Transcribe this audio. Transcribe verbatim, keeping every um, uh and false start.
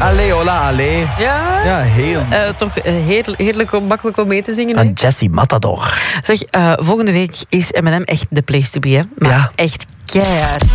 Allee, hola, allee. Ja? Ja, heel. Uh, toch uh, heerlijk, heerlijk om makkelijk om mee te zingen. Van Jessie Matador. Zeg, uh, volgende week is M en M echt de place to be, hè? Maar ja. echt keihard.